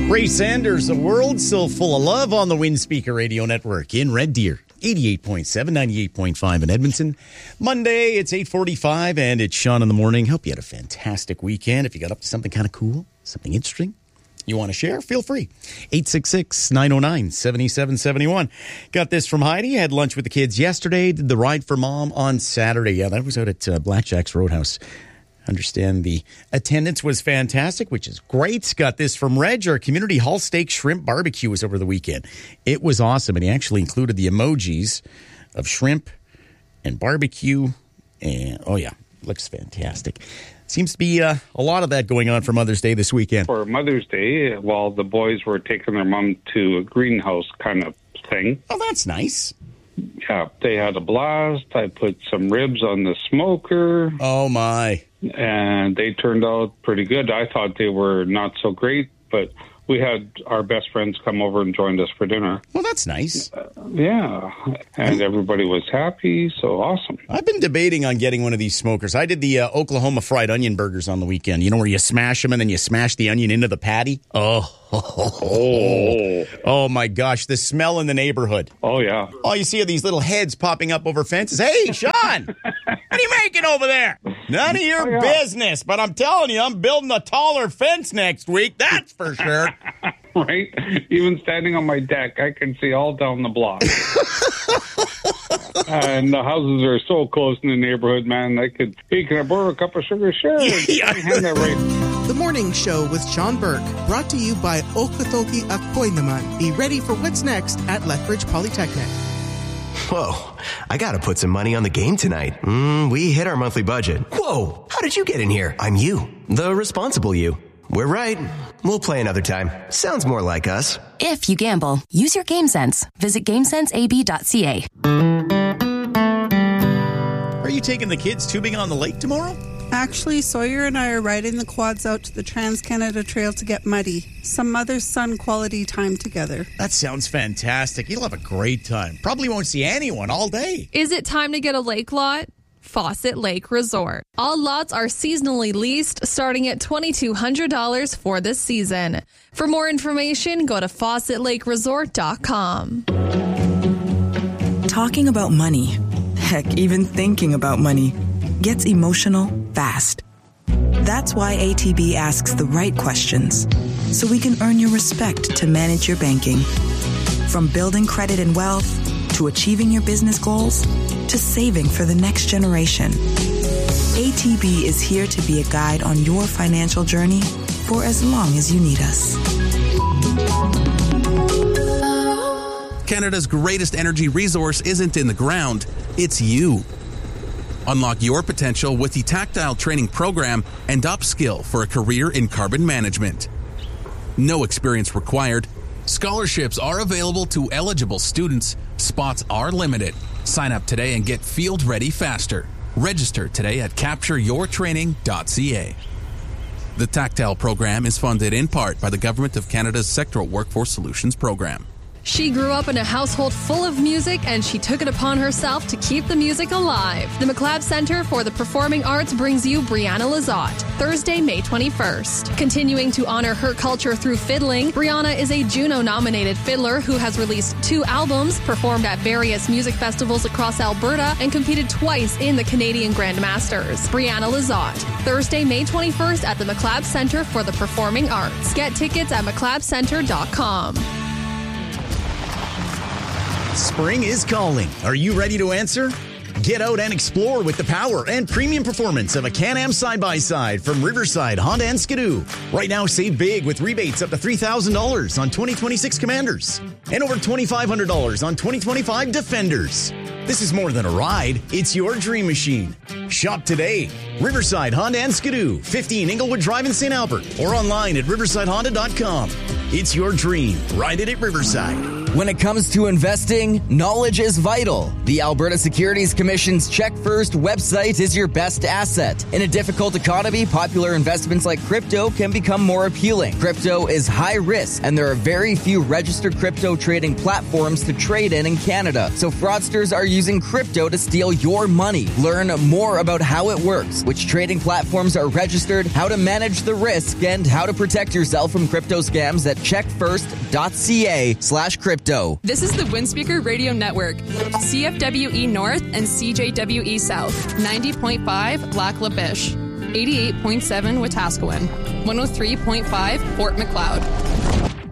Ray Sanders, A World So Full of Love on the Windspeaker Radio Network in Red Deer. 88.7, 98.5 in Edmonton. Monday, it's 8:45, and it's Sean in the Morning. Hope you had a fantastic weekend. If you got up to something kind of cool, something interesting you want to share, feel free. 866-909-7771. Got this from Heidi. Had lunch with the kids yesterday. Did the Ride for Mom on Saturday. Yeah, that was out at Blackjack's Roadhouse. Understand the attendance was fantastic, which is great. Got this from Reg. Our community Hall Steak Shrimp Barbecue was over the weekend. It was awesome, and he actually included the emojis of shrimp and barbecue. And, oh, yeah, looks fantastic. Seems to be a lot of that going on for Mother's Day this weekend. For Mother's Day, while the boys were taking their mom to a greenhouse kind of thing. Oh, that's nice. Yeah, they had a blast. I put some ribs on the smoker. Oh, my. And they turned out pretty good. I thought they were not so great, but we had our best friends come over and joined us for dinner. Well, that's nice. Yeah, and everybody was happy, so awesome. I've been debating on getting one of these smokers. I did the Oklahoma fried onion burgers on the weekend. You know, where you smash them and then you smash the onion into the patty? Oh, my gosh, the smell in the neighborhood. Oh, yeah. All you see are these little heads popping up over fences. Hey, Sean, what are you making over there? None of your business, but I'm telling you, I'm building a taller fence next week, that's for sure. Right? Even standing on my deck, I can see all down the block. And the houses are so close in the neighborhood, man. Can I borrow a cup of sugar? Sure. Yeah. Hand that right. The Morning Show with Sean Burke, brought to you by Okotoki Akoy naman. Be ready for what's next at Lethbridge Polytechnic. Whoa, I gotta put some money on the game tonight. We hit our monthly budget. Whoa, how did you get in here? I'm you, the responsible you. We're right. We'll play another time. Sounds more like us. If you gamble, use your game sense. Visit GameSenseAB.ca. Are you taking the kids tubing on the lake tomorrow? Actually, Sawyer and I are riding the quads out to the Trans-Canada Trail to get muddy. Some mother-son quality time together. That sounds fantastic. You'll have a great time. Probably won't see anyone all day. Is it time to get a lake lot? Fawcett Lake Resort. All lots are seasonally leased, starting at $2,200 for this season. For more information, go to FawcettLakeResort.com. Talking about money, heck, even thinking about money, gets emotional fast. That's why ATB asks the right questions, so we can earn your respect to manage your banking. From building credit and wealth, to achieving your business goals, to saving for the next generation. ATB is here to be a guide on your financial journey for as long as you need us. Canada's greatest energy resource isn't in the ground, it's you. Unlock your potential with the Tactile Training Program and upskill for a career in carbon management. No experience required. Scholarships are available to eligible students. Spots are limited. Sign up today and get field ready faster. Register today at captureyourtraining.ca. The Tactile program is funded in part by the Government of Canada's Sectoral Workforce Solutions Program. She grew up in a household full of music, and she took it upon herself to keep the music alive. The McLeod Center for the Performing Arts brings you Brianna Lizotte, Thursday, May 21st. Continuing to honor her culture through fiddling, Brianna is a Juno-nominated fiddler who has released 2 albums, performed at various music festivals across Alberta, and competed twice in the Canadian Grand Masters. Brianna Lizotte, Thursday, May 21st at the McLeod Center for the Performing Arts. Get tickets at McLeodCenter.com. Spring is calling. Are you ready to answer? Get out and explore with the power and premium performance of a Can-Am side-by-side from Riverside Honda and Skidoo. Right now, save big with rebates up to $3,000 on 2026 Commanders and over $2,500 on 2025 Defenders. This is more than a ride. It's your dream machine. Shop today. Riverside Honda and Skidoo, 15 Inglewood Drive in St. Albert, or online at riversidehonda.com. It's your dream. Ride it at Riverside. When it comes to investing, knowledge is vital. The Alberta Securities Commission's Check First website is your best asset. In a difficult economy, popular investments like crypto can become more appealing. Crypto is high risk, and there are very few registered crypto trading platforms to trade in Canada. So fraudsters are using crypto to steal your money. Learn more about how it works, which trading platforms are registered, how to manage the risk, and how to protect yourself from crypto scams at checkfirst.ca/crypto. This is the Windspeaker Radio Network. CFWE North and CJWE South. 90.5 Lac La Biche. 88.7 Wetaskiwin. 103.5 Fort Macleod.